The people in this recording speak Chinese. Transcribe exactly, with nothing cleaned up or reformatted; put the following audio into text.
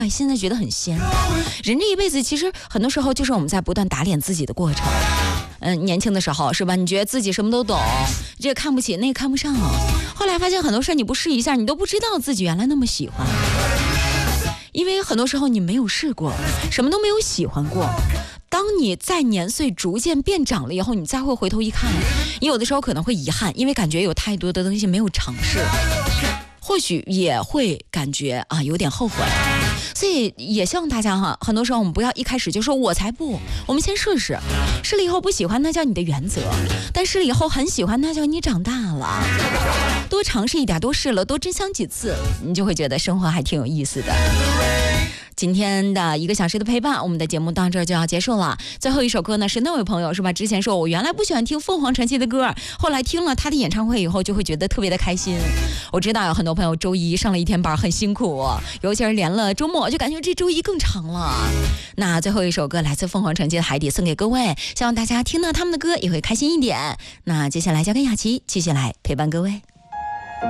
哎，现在觉得很鲜。人这一辈子其实很多时候就是我们在不断打脸自己的过程。嗯，年轻的时候是吧？你觉得自己什么都懂，这个看不起，那个看不上。后来发现很多事你不试一下，你都不知道自己原来那么喜欢。因为很多时候你没有试过，什么都没有喜欢过。当你在年岁逐渐变长了以后，你再会回头一看，你有的时候可能会遗憾，因为感觉有太多的东西没有尝试，或许也会感觉啊有点后悔。所以也希望大家哈，很多时候我们不要一开始就说我才不，我们先试试，试了以后不喜欢那叫你的原则，但试了以后很喜欢那叫你长大了。多尝试一点，多试了，多真香几次，你就会觉得生活还挺有意思的。今天的一个小时的陪伴，我们的节目到这儿就要结束了。最后一首歌呢，是那位朋友是吧？之前说我原来不喜欢听凤凰传奇的歌，后来听了他的演唱会以后，就会觉得特别的开心。我知道有很多朋友周一上了一天班很辛苦，尤其是连了周末，就感觉这周一更长了。那最后一首歌来自凤凰传奇的《海底》送给各位，希望大家听到他们的歌也会开心一点。那接下来交给雅琪继续来陪伴各位。